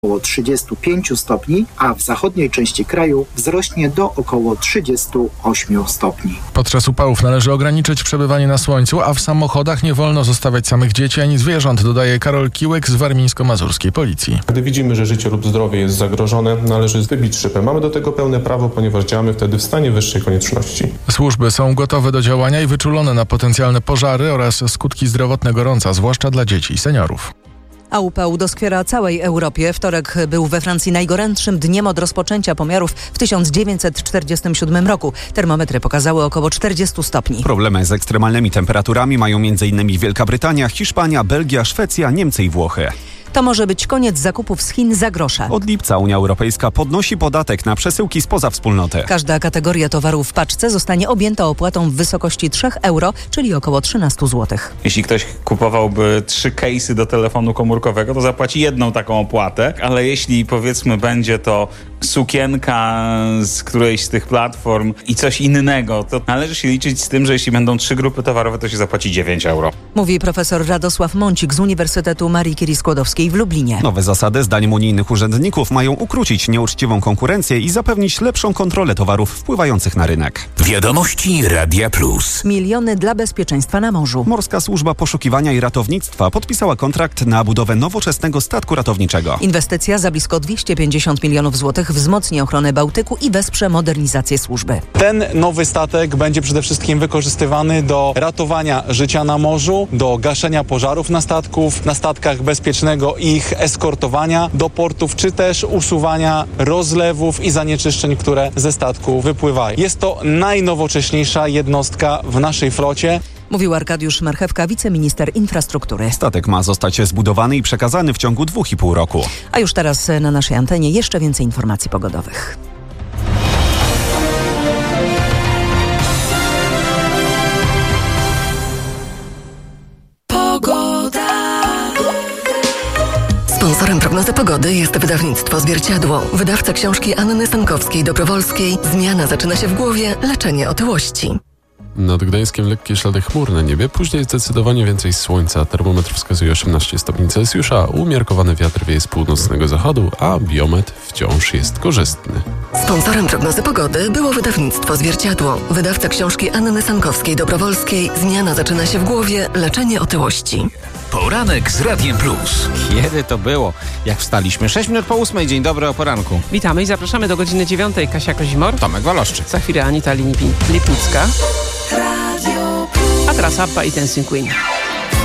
około 35 stopni, a w zachodniej części kraju wzrośnie do około 38 stopni. Podczas upałów należy ograniczyć przebywanie na słońcu, a w samochodach nie wolno zostawiać samych dzieci ani zwierząt, dodaje Karol Kiłek z warmińsko-mazurskiej policji. Gdy widzimy, że życie lub zdrowie jest zagrożone, należy wybić szybę. Mamy do tego pełne prawo, ponieważ działamy wtedy w stanie wyższej konieczności. Służby są gotowe do działania i wyczulone na potencjalne pożary oraz skutki zdrowotne gorąca, zwłaszcza dla dzieci i seniorów. A upał doskwiera całej Europie. Wtorek był we Francji najgorętszym dniem od rozpoczęcia pomiarów w 1947 roku. Termometry pokazały około 40 stopni. Problemy z ekstremalnymi temperaturami mają m.in. Wielka Brytania, Hiszpania, Belgia, Szwecja, Niemcy i Włochy. To może być koniec zakupów z Chin za grosze. Od lipca Unia Europejska podnosi podatek na przesyłki spoza wspólnoty. Każda kategoria towaru w paczce zostanie objęta opłatą w wysokości 3 euro, czyli około 13 zł. Jeśli ktoś kupowałby 3 case'y do telefonu komórkowego, to zapłaci jedną taką opłatę, ale jeśli powiedzmy będzie to sukienka z którejś z tych platform i coś innego, to należy się liczyć z tym, że jeśli będą 3 grupy towarowe, to się zapłaci 9 euro. Mówi profesor Radosław Mącik z Uniwersytetu Marii Curie-Skłodowskiej w Lublinie. Nowe zasady, zdaniem unijnych urzędników, mają ukrócić nieuczciwą konkurencję i zapewnić lepszą kontrolę towarów wpływających na rynek. Wiadomości Radia Plus. Miliony dla bezpieczeństwa na morzu. Morska Służba Poszukiwania i Ratownictwa podpisała kontrakt na budowę nowoczesnego statku ratowniczego. Inwestycja za blisko 250 milionów złotych wzmocni ochronę Bałtyku i wesprze modernizację służby. Ten nowy statek będzie przede wszystkim wykorzystywany do ratowania życia na morzu, do gaszenia pożarów na statkach, bezpiecznego ich eskortowania do portów, czy też usuwania rozlewów i zanieczyszczeń, które ze statku wypływają. Jest to najnowocześniejsza jednostka w naszej flocie. Mówił Arkadiusz Marchewka, wiceminister infrastruktury. Statek ma zostać zbudowany i przekazany w ciągu 2,5 roku. A już teraz na naszej antenie jeszcze więcej informacji pogodowych. Sponsorem prognozy pogody jest wydawnictwo Zwierciadło. Wydawca książki Anny Sankowskiej-Dobrowolskiej. Zmiana zaczyna się w głowie, leczenie otyłości. Nad Gdańskiem lekkie ślady chmur na niebie, później zdecydowanie więcej słońca. Termometr wskazuje 18 stopni Celsjusza, umiarkowany wiatr wieje z północnego zachodu, a biometr wciąż jest korzystny. Sponsorem prognozy pogody było wydawnictwo Zwierciadło. Wydawca książki Anny Sankowskiej-Dobrowolskiej. Zmiana zaczyna się w głowie, leczenie otyłości. Poranek z Radiem Plus. Kiedy to było? Jak wstaliśmy? 6 minut po 8. Dzień dobry, o poranku. Witamy i zapraszamy do godziny 9. Kasia Kozimor, Tomek Waloszczyk. za chwilę Anita Lipnicka. A teraz Abba i Dancing Queen.